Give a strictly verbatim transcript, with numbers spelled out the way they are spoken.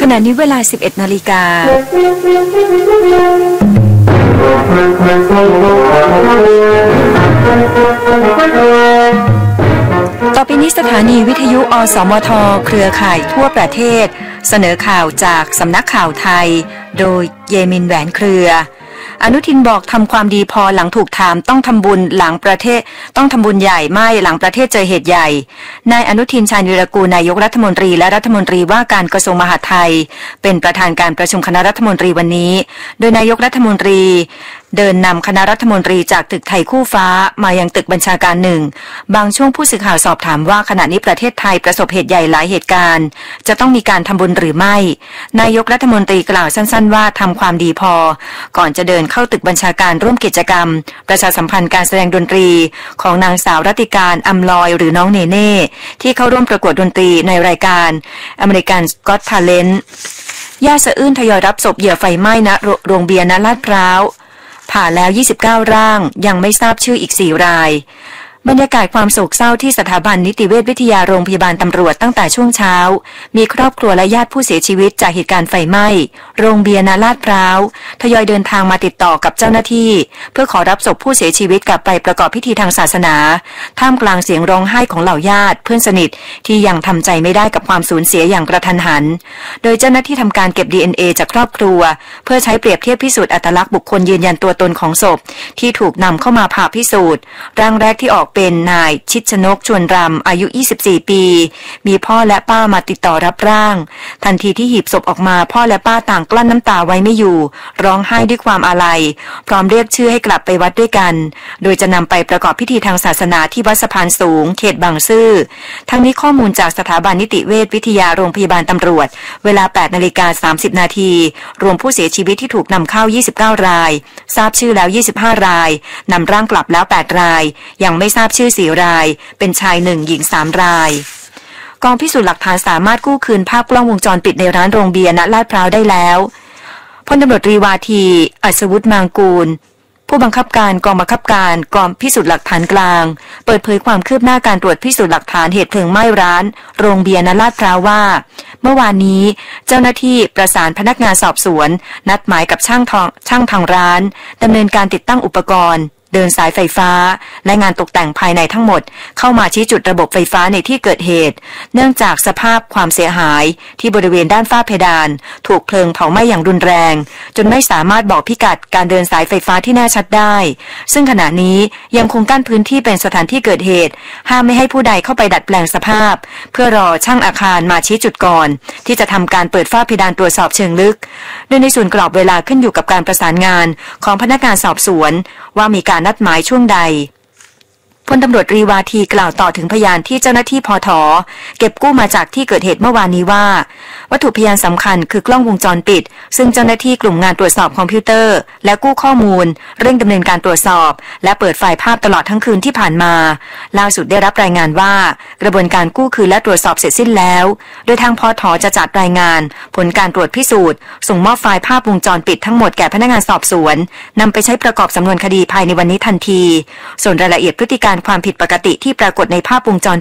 ขณะนี้เวลา สิบเอ็ดนาฬิกาต่อไปนี้สถานีวิทยุอสมทเครือข่ายทั่วประเทศเสนอข่าวจากสำนักข่าวไทยโดยเยมินแหวนเครืออนุทินบอกทำความดีพอหลังถูกถามต้องทำบุญหลังประเทศต้องทำบุญใหญ่ไม่หลังประเทศเจอเหตุใหญ่นายอนุทินชาญวีรกูลนายกรัฐมนตรีและรัฐมนตรีว่าการกระทรวงมหาดไทยเป็นประธานการประชุมคณะรัฐมนตรีวันนี้โดยนายกรัฐมนตรีเดินนำคณะรัฐมนตรีจากตึกไทยคู่ฟ้ามายังตึกบัญชาการหนึ่งบางช่วงผู้สื่อข่าวสอบถามว่าขณะนี้ประเทศไทยประสบเหตุใหญ่หลายเหตุการณ์จะต้องมีการทำบุญหรือไม่นายกรัฐมนตรีกล่าวสั้นๆว่าทำความดีพอก่อนจะเดินเข้าตึกบัญชาการร่วมกิจกรรมประชาสัมพันธ์การแสดงดนตรีของนางสาวรัติการอำลอยหรือน้องเนเน่ที่เข้าร่วมประกวดดนตรีในรายการ American Got Talent ญาติสะอื้นทยอยรับศพเหยื่อไฟไหม้ณโรงเบียร์ณลาดพร้าวผ่าแล้วยี่สิบเก้าร่างยังไม่ทราบชื่ออีกสี่รายบรรยากาศความโศกเศร้าที่สถาบันนิติเวชวิทยาโรงพยาบาลตำรวจตั้งแต่ช่วงเช้ามีครอบครัวและญาติผู้เสียชีวิตจากเหตุการณ์ไฟไหม้โรงเบียร์ณลาดพร้าวทยอยเดินทางมาติดต่อกับเจ้าหน้าที่เพื่อขอรับศพผู้เสียชีวิตกลับไปประกอบพิธีทางศาสนาท่ามกลางเสียงร้องไห้ของเหล่าญาติเพื่อนสนิทที่ยังทำใจไม่ได้กับความสูญเสียอย่างกระทันหันโดยเจ้าหน้าที่ทำการเก็บ ดี เอ็น เอ จากครอบครัวเพื่อใช้เปรียบเทียบพิสูจน์อัตลักษณ์บุคคลยืนยันตัวตนของศพที่ถูกนำเข้ามาผ่าพิสูจน์ร่างแรกที่ออกเป็นนายชิดชนกชวนรำอายุยี่สิบสี่ปีมีพ่อและป้ามาติดต่อรับร่างทันทีที่หีบศพออกมาพ่อและป้าต่างกลั้นน้ำตาไว้ไม่อยู่ร้องไห้ด้วยความอาลัยพร้อมเรียกชื่อให้กลับไปวัดด้วยกันโดยจะนำไปประกอบพิธีทางศาสนาที่วัดสะพานสูงเขตบางซื่อทั้งนี้ข้อมูลจากสถาบันนิติเวชวิทยาโรงพยาบาลตำรวจเวลา แปดนาฬิกาสามสิบนาทีรวมผู้เสียชีวิตที่ถูกนำเข้ายี่สิบเก้ารายทราบชื่อแล้วยี่สิบห้ารายนำร่างกลับแล้วแปดรายยังไม่ทราบชื่อสี่รายเป็นชายหนึ่งหญิงสามรายกองพิสูจน์หลักฐานสามารถกู้คืนภาพกล้องวงจรปิดในร้านโรงเบียร์ณลาดพร้าวได้แล้วพลตำรวจตรีวาทีอัศวุฒิมางกูลผู้บังคับการกองบังคับการกองพิสูจน์หลักฐานกลางเปิดเผยความคืบหน้าการตรวจพิสูจน์หลักฐานเหตุเพลิงไหม้ร้านโรงเบียร์ณลาดพร้าวว่าเมื่อวานนี้เจ้าหน้าที่ประสานพนักงานสอบสวนนัดหมายกับช่างทองช่างทางร้านดำเนินการติดตั้งอุปกรณ์เดินสายไฟฟ้าและงานตกแต่งภายในทั้งหมดเข้ามาชี้จุดระบบไฟฟ้าในที่เกิดเหตุเนื่องจากสภาพความเสียหายที่บริเวณด้านฝ้าเพดานถูกเพลิงเผาไหม้อย่างรุนแรงจนไม่สามารถบอกพิกัดการเดินสายไฟฟ้าที่แน่ชัดได้ซึ่งขณะนี้ยังคงกั้นพื้นที่เป็นสถานที่เกิดเหตุห้ามไม่ให้ผู้ใดเข้าไปดัดแปลงสภาพเพื่อรอช่างอาคารมาชี้จุดก่อนที่จะทำการเปิดฝ้าเพดานตรวจสอบเชิงลึกโดยในส่วนกรอบเวลาขึ้นอยู่กับการประสานงานของพนักงานสอบสวนว่ามีการนัดหมายช่วงใดพลตำรวจตรีวาทีกล่าวต่อถึงพยานที่เจ้าหน้าที่พทเก็บกู้มาจากที่เกิดเหตุเมื่อวานนี้ว่าวัตถุพยานสำคัญคือกล้องวงจรปิดซึ่งเจ้าหน้าที่กลุ่มงานตรวจสอบคอมพิวเตอร์และกู้ข้อมูลเร่งดำเนินการตรวจสอบและเปิดไฟล์ภาพตลอดทั้งคืนที่ผ่านมาล่าสุดได้รับรายงานว่ากระบวนการกู้คืนและตรวจสอบเสร็จสิ้นแล้วโดยทางพทจะจัดรายงานผลการตรวจพิสูจน์ส่งมอบไฟล์ภาพวงจรปิดทั้งหมดแก่พนักงานสอบสวนนำไปใช้ประกอบสำนวนคดีภายในวันนี้ทันทีส่วนรายละเอียดพฤติการความผิดปกติที่ปรากฏในภาพวงจร